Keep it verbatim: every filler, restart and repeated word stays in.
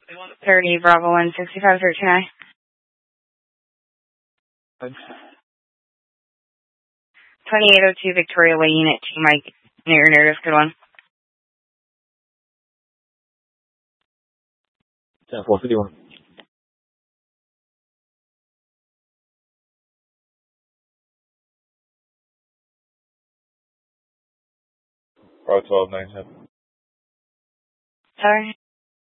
thirty Bravo one sixty-five thirteen I. twenty-eight oh two Victoria Way, Unit two, Mike. Near Nerdist, good one. ten four fifty-one. Bravo twelve ninety-seven. Sorry?